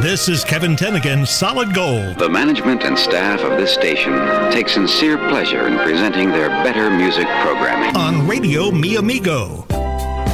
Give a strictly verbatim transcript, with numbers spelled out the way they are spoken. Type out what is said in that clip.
This is Kevin Tennigan, Solid Gold. The management and staff of this station take sincere pleasure in presenting their better music programming. On Radio Mi Amigo.